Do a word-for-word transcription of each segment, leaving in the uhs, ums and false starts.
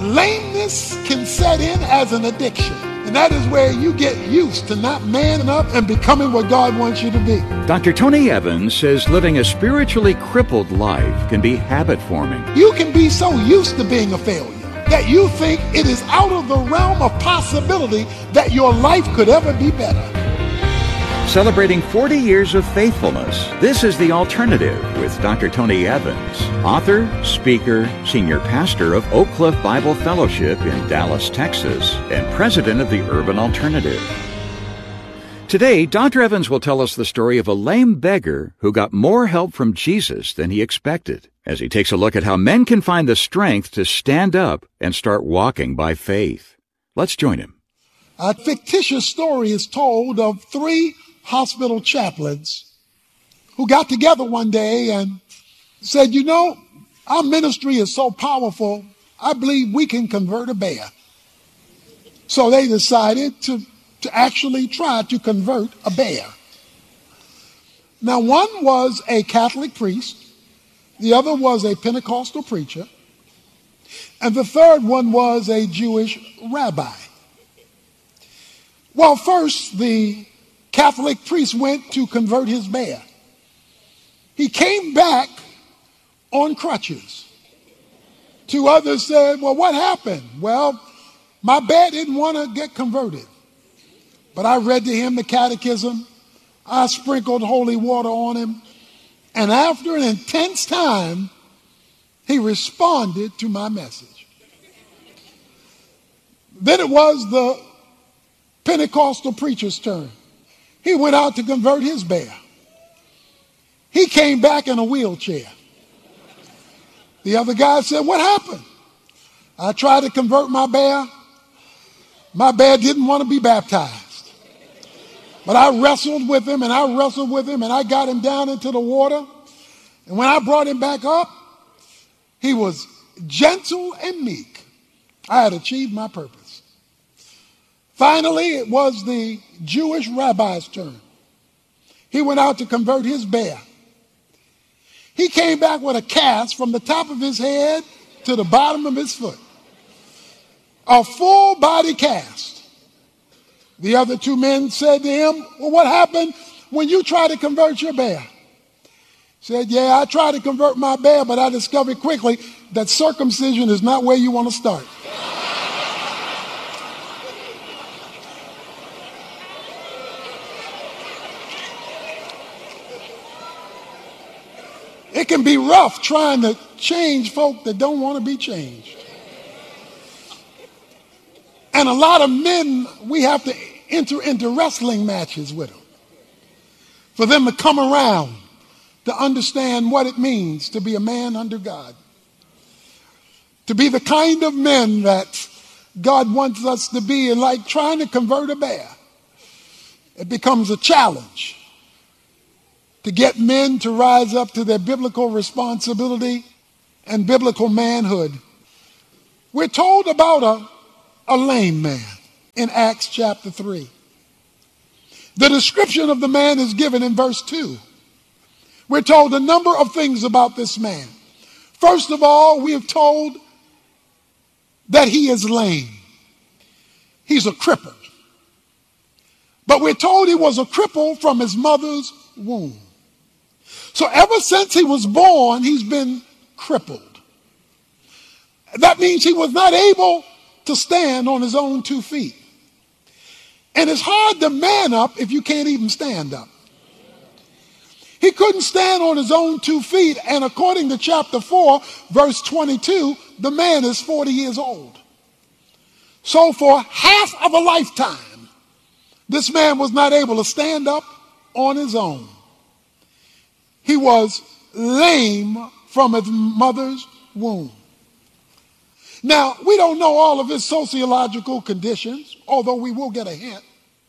Lameness can set in as an addiction. And that is where you get used to not manning up and becoming what God wants you to be. Doctor Tony Evans says living a spiritually crippled life can be habit-forming. You can be so used to being a failure that you think it is out of the realm of possibility that your life could ever be better. Celebrating forty years of faithfulness, this is The Alternative with Doctor Tony Evans, author, speaker, senior pastor of Oak Cliff Bible Fellowship in Dallas, Texas, and president of the Urban Alternative. Today, Doctor Evans will tell us the story of a lame beggar who got more help from Jesus than he expected, as he takes a look at how men can find the strength to stand up and start walking by faith. Let's join him. A fictitious story is told of three hospital chaplains who got together one day and said, you know, our ministry is so powerful, I believe we can convert a bear. So they decided to, to actually try to convert a bear. Now, one was a Catholic priest, the other was a Pentecostal preacher, and the third one was a Jewish rabbi. Well, first, the Catholic priest went to convert his bear. He came back on crutches. Two others said, well, what happened? Well, my bear didn't want to get converted. But I read to him the catechism. I sprinkled holy water on him. And after an intense time, he responded to my message. Then it was the Pentecostal preacher's turn. He went out to convert his bear. He came back in a wheelchair. The other guy said, what happened? I tried to convert my bear. My bear didn't want to be baptized. But I wrestled with him and I wrestled with him and I got him down into the water. And when I brought him back up, he was gentle and meek. I had achieved my purpose. Finally, it was the Jewish rabbi's turn. He went out to convert his bear. He came back with a cast from the top of his head to the bottom of his foot. A full body cast. The other two men said to him, well, what happened when you tried to convert your bear? He said, yeah, I tried to convert my bear, but I discovered quickly that circumcision is not where you want to start. It can be rough trying to change folk that don't want to be changed. And a lot of men, we have to enter into wrestling matches with them for them to come around to understand what it means to be a man under God, to be the kind of men that God wants us to be. And like trying to convert a bear, it becomes a challenge to get men to rise up to their biblical responsibility and biblical manhood. We're told about a, a lame man in Acts chapter three. The description of the man is given in verse two. We're told a number of things about this man. First of all, we are told that he is lame. He's a cripple. But we're told he was a cripple from his mother's womb. So ever since he was born, he's been crippled. That means he was not able to stand on his own two feet. And it's hard to man up if you can't even stand up. He couldn't stand on his own two feet, and according to chapter four, verse twenty-two, the man is forty years old. So for half of a lifetime, this man was not able to stand up on his own. He was lame from his mother's womb. Now, we don't know all of his sociological conditions, although we will get a hint.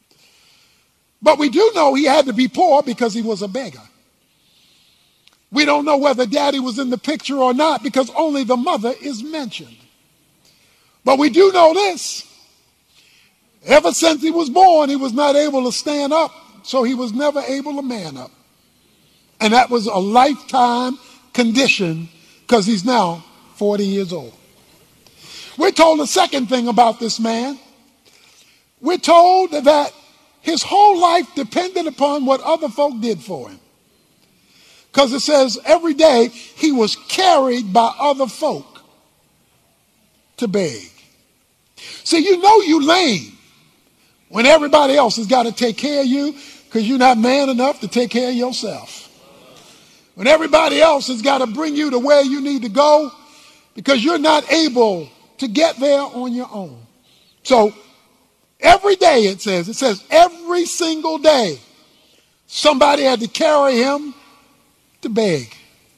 But we do know he had to be poor because he was a beggar. We don't know whether daddy was in the picture or not because only the mother is mentioned. But we do know this. Ever since he was born, he was not able to stand up, so he was never able to man up. And that was a lifetime condition because he's now forty years old. We're told the second thing about this man. We're told that his whole life depended upon what other folk did for him. Because it says every day he was carried by other folk to beg. See, you know you lame when everybody else has got to take care of you because you're not man enough to take care of yourself. When everybody else has got to bring you to where you need to go because you're not able to get there on your own. So every day it says, it says every single day somebody had to carry him to beg.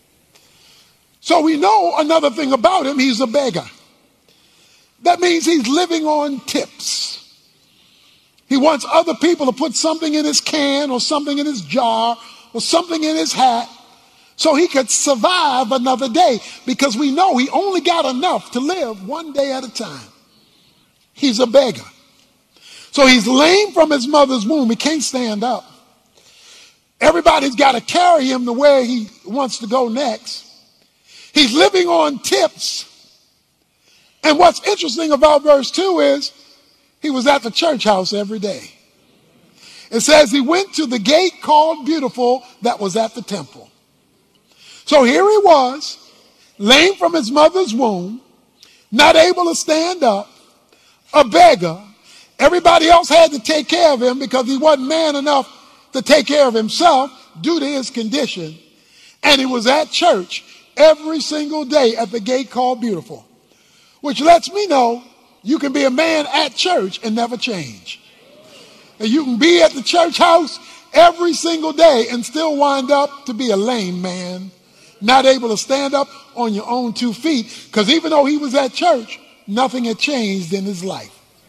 So we know another thing about him, he's a beggar. That means he's living on tips. He wants other people to put something in his can or something in his jar or something in his hat so he could survive another day, because we know he only got enough to live one day at a time. He's a beggar. So he's lame from his mother's womb. He can't stand up. Everybody's got to carry him to where he wants to go next. He's living on tips. And what's interesting about verse two is he was at the church house every day. It says he went to the gate called Beautiful that was at the temple. So here he was, lame from his mother's womb, not able to stand up, a beggar. Everybody else had to take care of him because he wasn't man enough to take care of himself due to his condition. And he was at church every single day at the gate called Beautiful, which lets me know you can be a man at church and never change. And you can be at the church house every single day and still wind up to be a lame man, not able to stand up on your own two feet, because even though he was at church, nothing had changed in his life.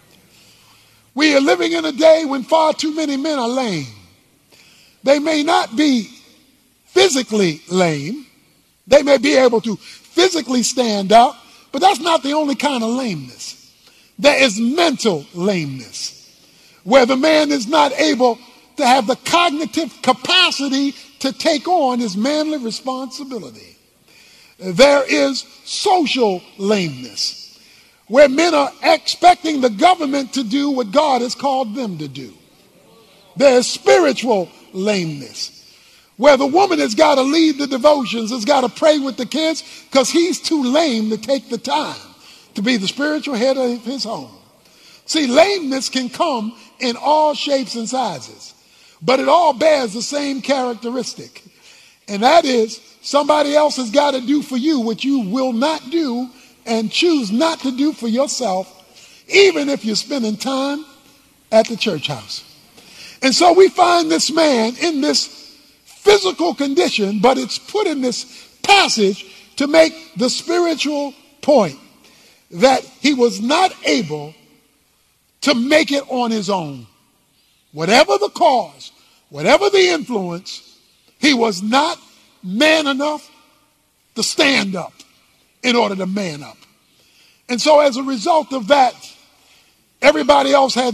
We are living in a day when far too many men are lame. They may not be physically lame. They may be able to physically stand up, but that's not the only kind of lameness. There is mental lameness, where the man is not able to have the cognitive capacity to take on his manly responsibility. There is social lameness, where men are expecting the government to do what God has called them to do. There is spiritual lameness, where the woman has got to lead the devotions, has got to pray with the kids because he's too lame to take the time to be the spiritual head of his home. See, lameness can come in all shapes and sizes, but it all bears the same characteristic. And that is, somebody else has got to do for you what you will not do and choose not to do for yourself, even if you're spending time at the church house. And so we find this man in this physical condition, but it's put in this passage to make the spiritual point that he was not able to make it on his own. Whatever the cause, whatever the influence, he was not man enough to stand up in order to man up. And so as a result of that, everybody else had